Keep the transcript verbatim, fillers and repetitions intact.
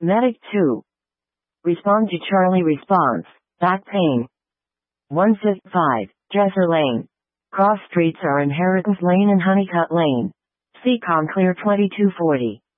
Medic two. Respond to Charlie response. Back pain. one fifty-five. Dresser Lane. Cross streets are Inheritance Lane and Honeycutt Lane. See ComClear twenty-two forty.